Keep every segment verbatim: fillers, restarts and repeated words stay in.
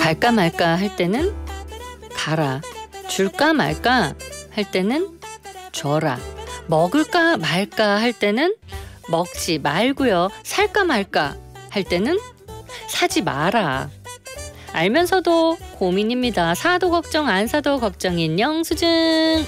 갈까 말까 할 때는 가라. 줄까 말까 할 때는 줘라. 먹을까 말까 할 때는 먹지 말고요. 살까 말까 할 때는 사지 마라. 알면서도 고민입니다. 사도 걱정 안 사도 걱정인 영수증.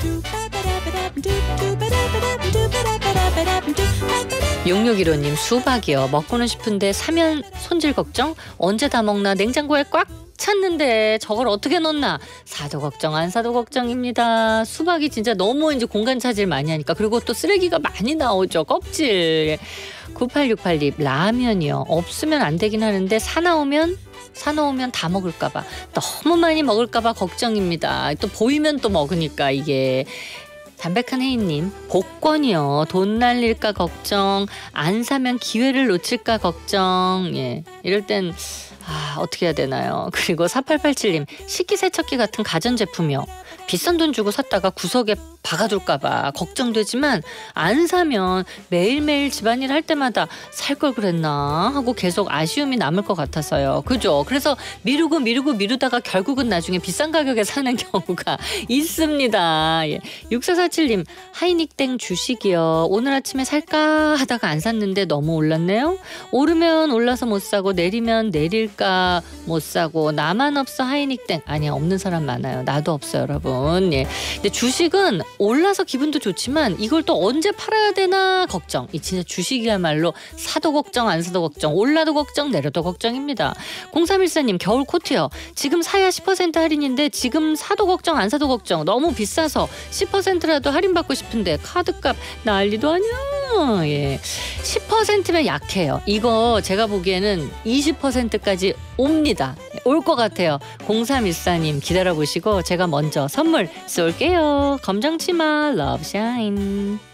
육육일오님 수박이요. 먹고는 싶은데 사면 손질 걱정. 언제 다 먹나. 냉장고에 꽉 찼는데 저걸 어떻게 넣나. 사도 걱정 안 사도 걱정입니다. 수박이 진짜 너무 이제 공간 차지를 많이 하니까. 그리고 또 쓰레기가 많이 나오죠. 껍질. 구팔육팔님 라면이요. 없으면 안 되긴 하는데 사나오면 사놓으면 다 먹을까봐, 너무 많이 먹을까봐 걱정입니다. 또 보이면 또 먹으니까 이게. 담백한 혜인님 복권이요. 돈 날릴까 걱정, 안 사면 기회를 놓칠까 걱정. 예, 이럴 땐 아, 어떻게 해야 되나요? 그리고 사팔팔칠님 식기세척기 같은 가전제품이요. 비싼 돈 주고 샀다가 구석에 박아둘까봐 걱정되지만 안 사면 매일매일 집안일 할 때마다 살 걸 그랬나 하고 계속 아쉬움이 남을 것 같아서요. 그죠? 그래서 미루고 미루고 미루다가 결국은 나중에 비싼 가격에 사는 경우가 있습니다. 예. 육사사칠님 하이닉땡 주식이요. 오늘 아침에 살까 하다가 안 샀는데 너무 올랐네요. 오르면 올라서 못 사고 내리면 내릴까 못 사고 나만 없어 하이닉땡. 아니야, 없는 사람 많아요. 나도 없어요, 여러분. 예. 근데 주식은 올라서 기분도 좋지만 이걸 또 언제 팔아야 되나 걱정. 이 진짜 주식이야말로 사도 걱정 안 사도 걱정, 올라도 걱정 내려도 걱정입니다. 공삼일사님 겨울 코트요. 지금 사야 십 퍼센트 할인인데 지금 사도 걱정 안 사도 걱정. 너무 비싸서 십 퍼센트라도 할인받고 싶은데 카드값 난리도 아니야. 예. 십 퍼센트면 약해요. 이거 제가 보기에는 이십 퍼센트까지 옵니다. 올 것 같아요. 공삼일사님 기다려보시고 제가 먼저 선물 쏠게요. 검정치마 러브샤인.